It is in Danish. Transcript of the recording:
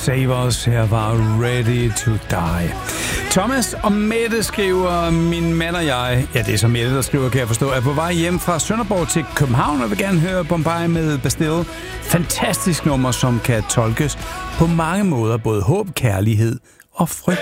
Save Us. Her var Ready to Die. Thomas og Mette skriver, min mand og jeg, ja, det er så Mette, der skriver, kan jeg forstå, er på vej hjem fra Sønderborg til København og vil gerne høre Bombay med Bastille. Fantastisk nummer, som kan tolkes på mange måder, både håb, kærlighed og frygt.